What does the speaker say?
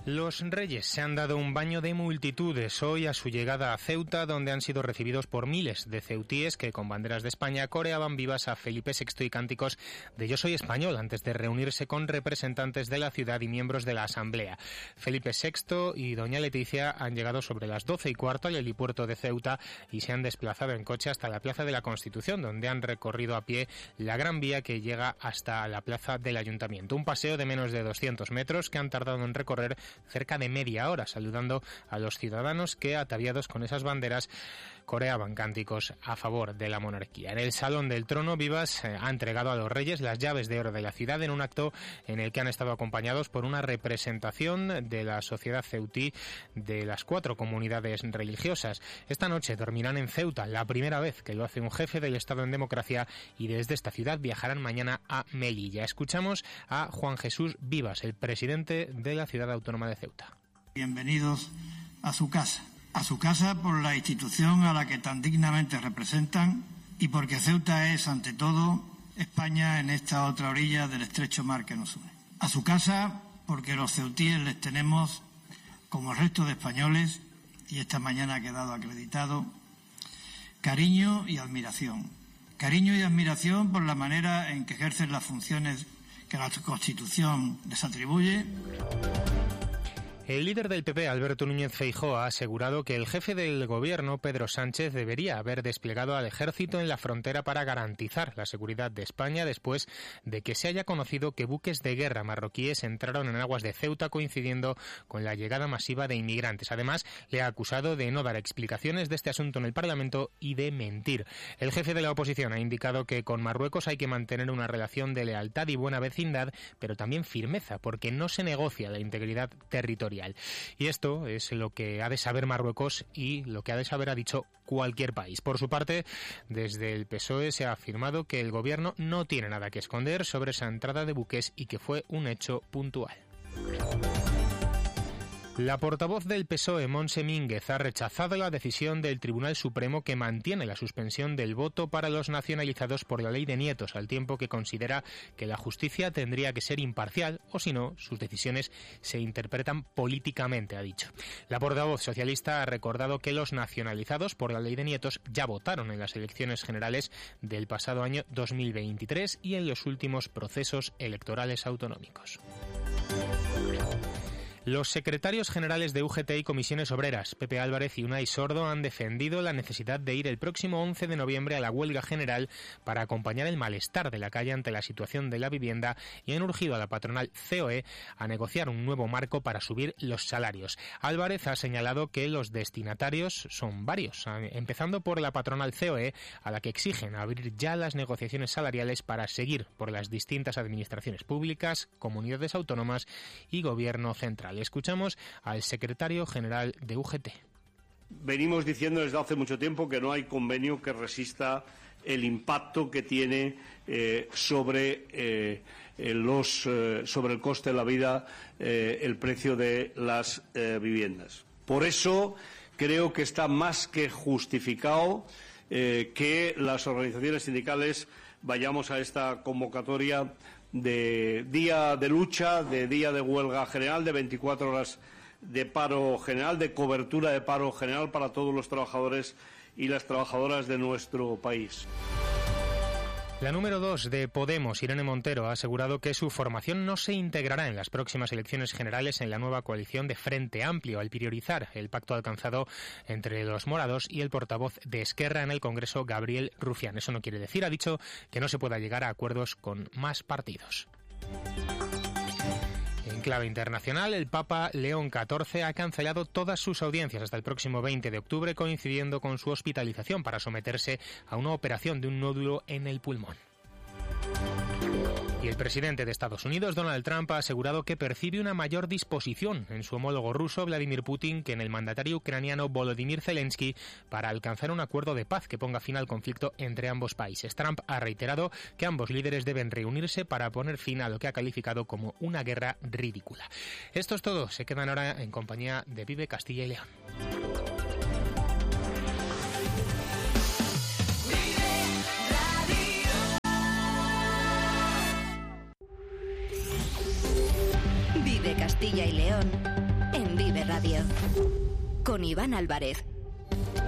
Los reyes se han dado un baño de multitudes hoy a su llegada a Ceuta, donde han sido recibidos por miles de ceutíes que con banderas de España coreaban vivas a Felipe VI y cánticos de Yo soy español, antes de reunirse con representantes de la ciudad y miembros de la Asamblea. Felipe VI y doña Leticia han llegado sobre las 12:15 al helipuerto de Ceuta y se han desplazado en coche hasta la Plaza de la Constitución, donde han recorrido a pie la Gran Vía que llega hasta la plaza del Ayuntamiento. Un paseo de menos de 200 metros que han tardado en recorrer cerca de media hora, saludando a los ciudadanos que, ataviados con esas banderas, coreaban cánticos a favor de la monarquía. En el Salón del Trono, Vivas ha entregado a los reyes las llaves de oro de la ciudad en un acto en el que han estado acompañados por una representación de la sociedad ceutí de las 4 comunidades religiosas. Esta noche dormirán en Ceuta, la primera vez que lo hace un jefe del Estado en democracia, y desde esta ciudad viajarán mañana a Melilla. Escuchamos a Juan Jesús Vivas, el presidente de la ciudad autónoma de Ceuta. Bienvenidos a su casa por la institución a la que tan dignamente representan y porque Ceuta es, ante todo, España en esta otra orilla del estrecho mar que nos une. A su casa porque los ceutíes les tenemos, como el resto de españoles, y esta mañana ha quedado acreditado, cariño y admiración. Cariño y admiración por la manera en que ejercen las funciones que la Constitución les atribuye. El líder del PP, Alberto Núñez Feijóo, ha asegurado que el jefe del gobierno, Pedro Sánchez, debería haber desplegado al ejército en la frontera para garantizar la seguridad de España después de que se haya conocido que buques de guerra marroquíes entraron en aguas de Ceuta coincidiendo con la llegada masiva de inmigrantes. Además, le ha acusado de no dar explicaciones de este asunto en el Parlamento y de mentir. El jefe de la oposición ha indicado que con Marruecos hay que mantener una relación de lealtad y buena vecindad, pero también firmeza, porque no se negocia la integridad territorial. Y esto es lo que ha de saber Marruecos y lo que ha de saber, ha dicho, cualquier país. Por su parte, desde el PSOE se ha afirmado que el gobierno no tiene nada que esconder sobre esa entrada de buques y que fue un hecho puntual. La portavoz del PSOE, Montse Mínguez, ha rechazado la decisión del Tribunal Supremo que mantiene la suspensión del voto para los nacionalizados por la ley de nietos, al tiempo que considera que la justicia tendría que ser imparcial o, si no, sus decisiones se interpretan políticamente, ha dicho. La portavoz socialista ha recordado que los nacionalizados por la ley de nietos ya votaron en las elecciones generales del pasado año 2023 y en los últimos procesos electorales autonómicos. Los secretarios generales de UGT y Comisiones Obreras, Pepe Álvarez y Unai Sordo, han defendido la necesidad de ir el próximo 11 de noviembre a la huelga general para acompañar el malestar de la calle ante la situación de la vivienda y han urgido a la patronal COE a negociar un nuevo marco para subir los salarios. Álvarez ha señalado que los destinatarios son varios, empezando por la patronal COE, a la que exigen abrir ya las negociaciones salariales para seguir por las distintas administraciones públicas, comunidades autónomas y gobierno central. Escuchamos al secretario general de UGT. Venimos diciendo desde hace mucho tiempo que no hay convenio que resista el impacto que tiene sobre el coste de la vida, el precio de las viviendas. Por eso creo que está más que justificado que las organizaciones sindicales vayamos a esta convocatoria de día de lucha, de día de huelga general, de 24 horas de paro general, de cobertura de paro general para todos los trabajadores y las trabajadoras de nuestro país. La número 2 de Podemos, Irene Montero, ha asegurado que su formación no se integrará en las próximas elecciones generales en la nueva coalición de Frente Amplio, al priorizar el pacto alcanzado entre los morados y el portavoz de Esquerra en el Congreso, Gabriel Rufián. Eso no quiere decir, ha dicho, que no se pueda llegar a acuerdos con más partidos. En clave internacional, el Papa León XIV ha cancelado todas sus audiencias hasta el próximo 20 de octubre, coincidiendo con su hospitalización para someterse a una operación de un nódulo en el pulmón. Y el presidente de Estados Unidos, Donald Trump, ha asegurado que percibe una mayor disposición en su homólogo ruso, Vladimir Putin, que en el mandatario ucraniano Volodymyr Zelensky para alcanzar un acuerdo de paz que ponga fin al conflicto entre ambos países. Trump ha reiterado que ambos líderes deben reunirse para poner fin a lo que ha calificado como una guerra ridícula. Esto es todo. Se quedan ahora en compañía de Vive Castilla y León. Vive Castilla y León en Vive Radio. Con Iván Álvarez.